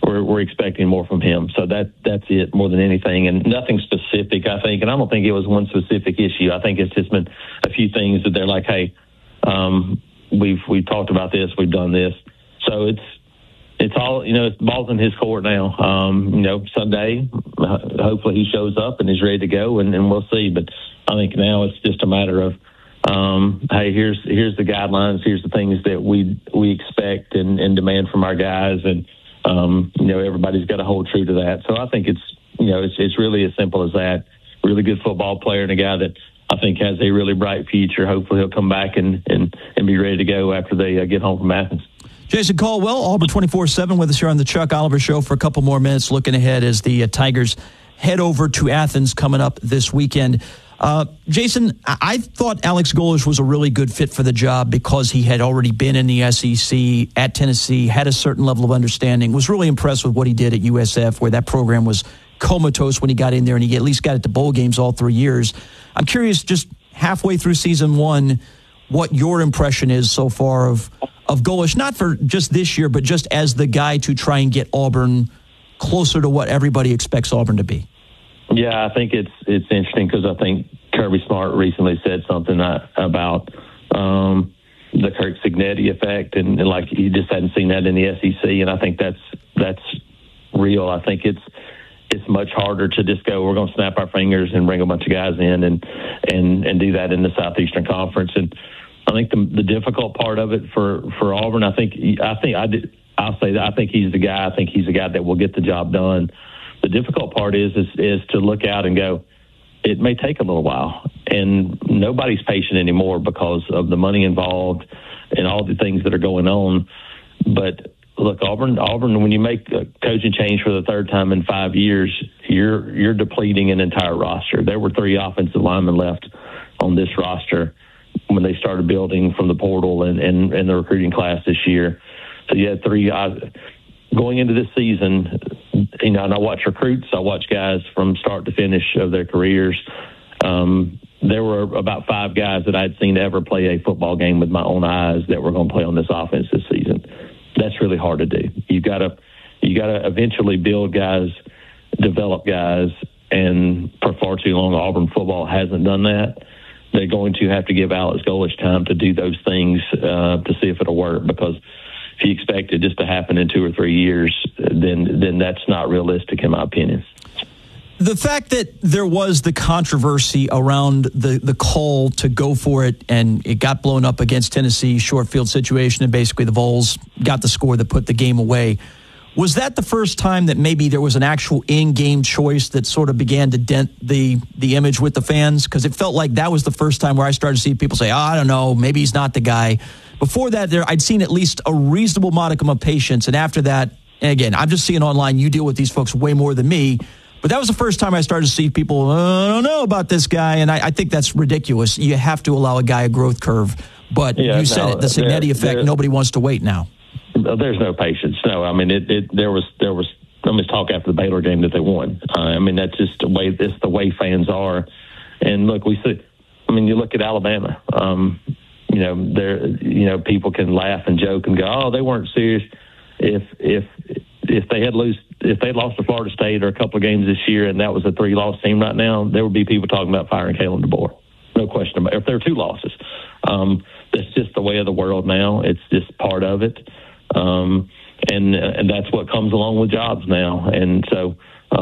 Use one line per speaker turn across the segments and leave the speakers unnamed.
we're expecting more from him. So that's it more than anything, and nothing specific, I think. And I don't think it was one specific issue. I think it's just been a few things that they're like, hey, we've talked about this, we've done this. So it's all, it's ball's in his court now. Sunday, hopefully he shows up and is ready to go, and we'll see. But I think now it's just a matter of, hey, here's the guidelines, here's the things that we expect and demand from our guys, and everybody's got to hold true to that. So I think it's really as simple as that. Really good football player and a guy that I think has a really bright future. Hopefully he'll come back and be ready to go after they get home from Athens.
Jason Caldwell, Auburn 24/7 with us here on the Chuck Oliver Show for a couple more minutes, looking ahead as the Tigers head over to Athens coming up this weekend. Jason, I thought Alex Golesh was a really good fit for the job because he had already been in the SEC at Tennessee, had a certain level of understanding, was really impressed with what he did at USF, where that program was comatose when he got in there, and he at least got it to bowl games all 3 years. I'm curious, just halfway through season one, what your impression is so far of Golesh, not for just this year, but just as the guy to try and get Auburn closer to what everybody expects Auburn to be.
Yeah, I think it's interesting because I think Kirby Smart recently said something about the Kirk Cignetti effect, and like he just hadn't seen that in the SEC, and I think that's real. I think it's much harder to just go, we're going to snap our fingers and bring a bunch of guys in and do that in the Southeastern Conference. And I think the difficult part of it for Auburn, I'll say that I think he's the guy. I think he's the guy that will get the job done. The difficult part is to look out and go, it may take a little while, and nobody's patient anymore because of the money involved and all the things that are going on. But look, Auburn, when you make a coaching change for the third time in 5 years, you're depleting an entire roster. There were 3 offensive linemen left on this roster when they started building from the portal and the recruiting class this year. So you had 3 going into this season. And I watch recruits. I watch guys from start to finish of their careers. There were about 5 guys that I'd seen ever play a football game with my own eyes that were going to play on this offense this season. That's really hard to do. You got to eventually build guys, develop guys, and for far too long, Auburn football hasn't done that. They're going to have to give Alex Golesh time to do those things to see if it'll work, because if you expect it just to happen in 2 or 3 years, then that's not realistic, in my opinion.
The fact that there was the controversy around the call to go for it, and it got blown up against Tennessee, short field situation, and basically the Vols got the score that put the game away. Was that the first time that maybe there was an actual in-game choice that sort of began to dent the image with the fans? Because it felt like that was the first time where I started to see people say, I don't know, maybe he's not the guy. Before that, I'd seen at least a reasonable modicum of patience. And after that, and again, I'm just seeing online, you deal with these folks way more than me. But that was the first time I started to see people, I don't know about this guy. And I think that's ridiculous. You have to allow a guy a growth curve. But you said it, the Cignetti effect, nobody wants to wait now.
There's no patience. No, I mean, there was talk after the Baylor game that they won. I mean, that's just the way fans are. And look, you look at Alabama. People can laugh and joke and go, oh, they weren't serious. If they lost to Florida State or a couple of games this year and that was a 3-loss team right now, there would be people talking about firing Kalen DeBoer. No question about it. If there are 2 losses, that's just the way of the world now. It's just part of it. And that's what comes along with jobs now. And so,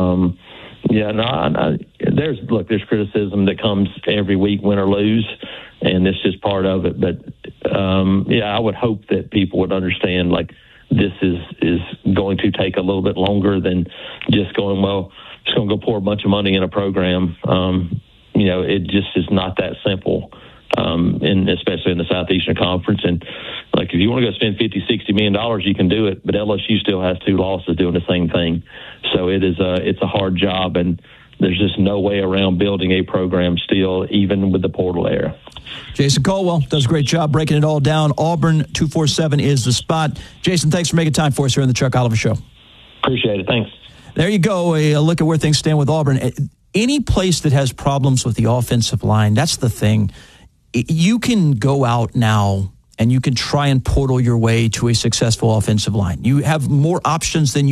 there's criticism that comes every week, win or lose, and it's just part of it. But, I would hope that people would understand, like, this is going to take a little bit longer than just going, just going to go pour a bunch of money in a program. It just is not that simple, especially in the Southeastern Conference. And, like, if you want to go spend $50-60 million, you can do it, but LSU still has 2 losses doing the same thing. So it's a hard job, and there's just no way around building a program still, even with the portal era.
Jason Caldwell does a great job breaking it all down. Auburn 247 is the spot. Jason, thanks for making time for us here on the Chuck Oliver Show.
Appreciate it. Thanks.
There you go. A look at where things stand with Auburn. Any place that has problems with the offensive line, that's the thing. You can go out now and you can try and portal your way to a successful offensive line. You have more options than